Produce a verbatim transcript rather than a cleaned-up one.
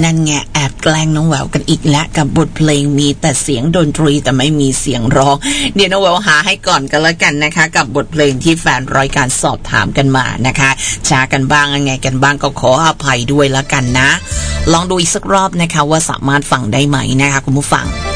นั่นไงแอบแกล้งน้องแหววกันอีกแล้วกับบทเพลงมีแต่เสียงดนตรีแต่ไม่มีเสียงร้องเดี๋ยวน้องแหววหาให้ก่อนกันแล้วกันนะคะกับบทเพลงที่แฟนรายการสอบถามกันมานะคะช้ากันบ้างยังไงกันบ้างก็ขออภัยด้วยแล้วกันนะลองดูอีกสักรอบนะคะว่าสามารถฟังได้ไหมนะคะคุณผู้ฟัง